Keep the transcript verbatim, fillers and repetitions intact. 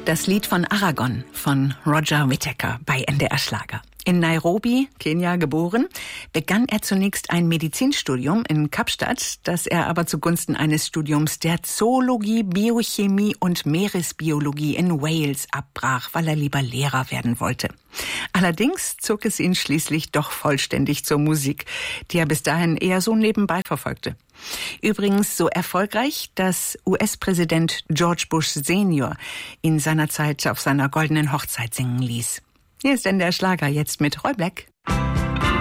Das Lied von Aragon von Roger Whittaker bei N D R Schlager. In Nairobi, Kenia geboren, begann er zunächst ein Medizinstudium in Kapstadt, das er aber zugunsten eines Studiums der Zoologie, Biochemie und Meeresbiologie in Wales abbrach, weil er lieber Lehrer werden wollte. Allerdings zog es ihn schließlich doch vollständig zur Musik, die er bis dahin eher so nebenbei verfolgte. Übrigens so erfolgreich, dass U S-Präsident George Bush Senior ihn seinerzeit auf seiner goldenen Hochzeit singen ließ. Hier ist N D R Schlager, jetzt mit Roy Black.